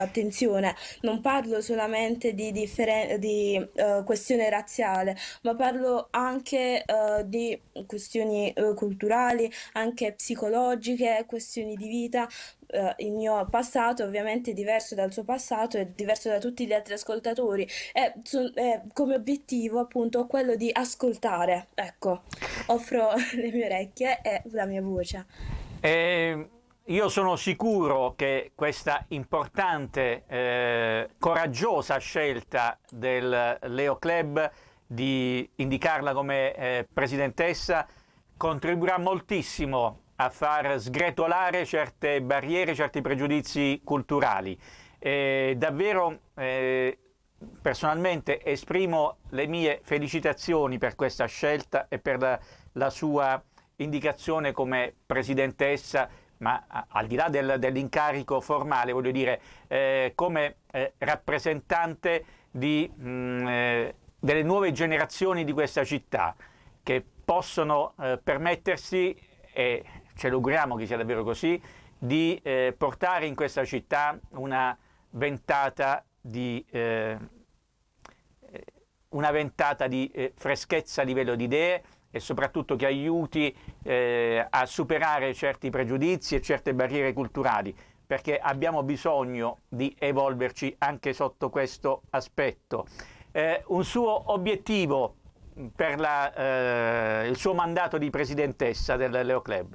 Attenzione, non parlo solamente di questione razziale, ma parlo anche di questioni culturali, anche psicologiche, questioni di vita. Il mio passato ovviamente è diverso dal suo passato, è diverso da tutti gli altri ascoltatori e come obiettivo appunto quello di ascoltare. Ecco, offro le mie orecchie e la mia voce. E io sono sicuro che questa importante, coraggiosa scelta del Leo Club di indicarla come presidentessa contribuirà moltissimo a far sgretolare certe barriere, certi pregiudizi culturali. Davvero personalmente esprimo le mie felicitazioni per questa scelta e per la sua indicazione come presidentessa, ma al di là dell'incarico formale, voglio dire, come rappresentante delle nuove generazioni di questa città, che possono permettersi, e ce lo auguriamo che sia davvero così, di portare in questa città una ventata di freschezza a livello di idee e soprattutto che aiuti a superare certi pregiudizi e certe barriere culturali, perché abbiamo bisogno di evolverci anche sotto questo aspetto. Un suo obiettivo per il suo mandato di presidentessa del Leo Club?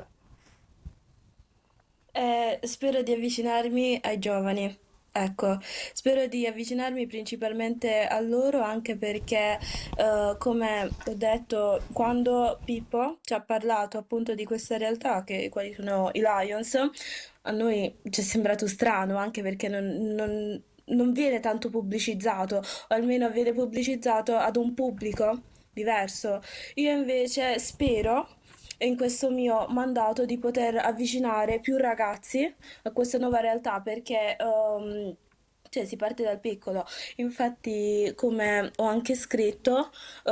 Spero di avvicinarmi ai giovani. Ecco, spero di avvicinarmi principalmente a loro anche perché, come ho detto, quando Pippo ci ha parlato appunto di questa realtà, che quali sono i Lions, a noi ci è sembrato strano anche perché non viene tanto pubblicizzato, o almeno viene pubblicizzato ad un pubblico diverso. Io invece spero in questo mio mandato di poter avvicinare più ragazzi a questa nuova realtà perché cioè, si parte dal piccolo. Infatti, come ho anche scritto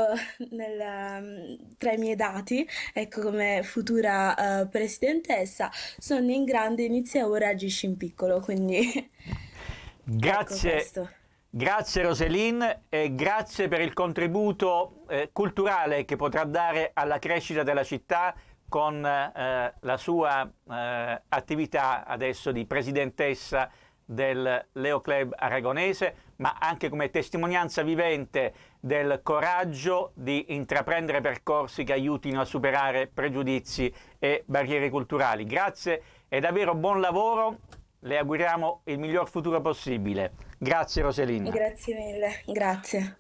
tra i miei dati, ecco, come futura presidentessa, sogni in grande, inizia ora, agisci in piccolo. Quindi, ecco Grazie, questo. grazie Roselin e grazie per il contributo culturale che potrà dare alla crescita della città con la sua attività adesso di presidentessa del Leo Club Aragonese, ma anche come testimonianza vivente del coraggio di intraprendere percorsi che aiutino a superare pregiudizi e barriere culturali. Grazie e davvero buon lavoro. Le auguriamo il miglior futuro possibile. Grazie Roselin. Grazie mille, grazie.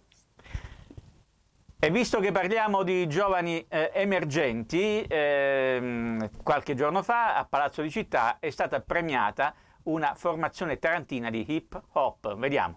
E visto che parliamo di giovani emergenti, qualche giorno fa a Palazzo di Città è stata premiata una formazione tarantina di hip hop. Vediamo.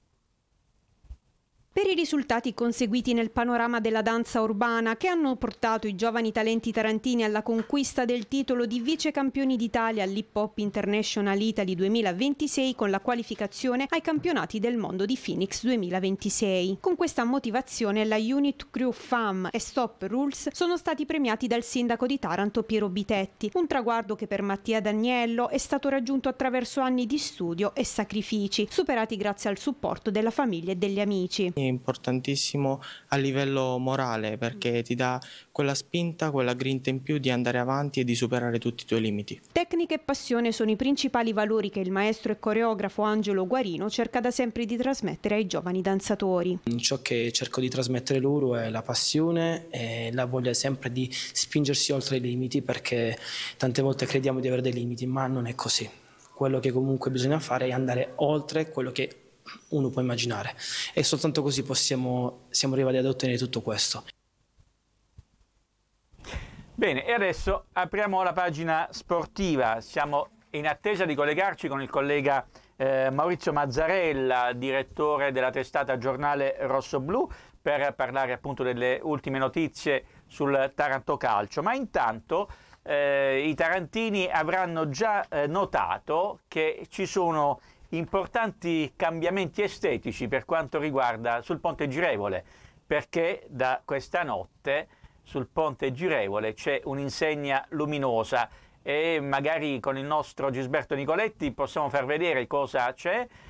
Per i risultati conseguiti nel panorama della danza urbana che hanno portato i giovani talenti tarantini alla conquista del titolo di vice campioni d'Italia all'Hip Hop International Italy 2026 con la qualificazione ai campionati del mondo di Phoenix 2026. Con questa motivazione la Unit Crew FAM e Stop Rules sono stati premiati dal sindaco di Taranto Piero Bitetti, un traguardo che per Mattia D'Agnello è stato raggiunto attraverso anni di studio e sacrifici, superati grazie al supporto della famiglia e degli amici. È importantissimo a livello morale perché ti dà quella spinta, quella grinta in più di andare avanti e di superare tutti i tuoi limiti. Tecnica e passione sono i principali valori che il maestro e coreografo Angelo Guarino cerca da sempre di trasmettere ai giovani danzatori. Ciò che cerco di trasmettere loro è la passione e la voglia sempre di spingersi oltre i limiti, perché tante volte crediamo di avere dei limiti, ma non è così. Quello che comunque bisogna fare è andare oltre quello che uno può immaginare e soltanto così siamo arrivati ad ottenere tutto questo. Bene, e adesso apriamo la pagina sportiva. Siamo in attesa di collegarci con il collega Maurizio Mazzarella, direttore della testata Giornale Rossoblu, per parlare appunto delle ultime notizie sul Taranto Calcio. Ma intanto i tarantini avranno già notato che ci sono importanti cambiamenti estetici per quanto riguarda sul ponte girevole, perché da questa notte sul ponte girevole c'è un'insegna luminosa e magari con il nostro Gisberto Nicoletti possiamo far vedere cosa c'è.